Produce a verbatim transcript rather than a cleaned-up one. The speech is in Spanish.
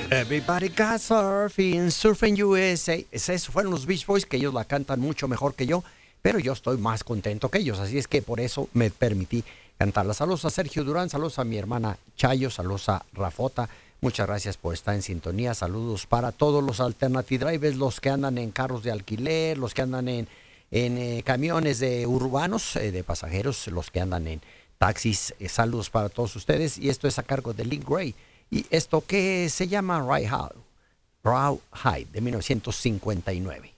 Everybody got surfing, surfing U S A. Es eso, fueron los Beach Boys, que ellos la cantan mucho mejor que yo, pero yo estoy más contento que ellos, así es que por eso me permití cantarla. Saludos a Sergio Durán, saludos a mi hermana Chayo, saludos a Rafota. Muchas gracias por estar en sintonía. Saludos para todos los Alternative Drivers, los que andan en carros de alquiler, los que andan en, en eh, camiones de urbanos, eh, de pasajeros, los que andan en taxis. Eh, saludos para todos ustedes. Y esto es a cargo de Link Gray. Y esto que se llama Rawhide de mil novecientos cincuenta y nueve.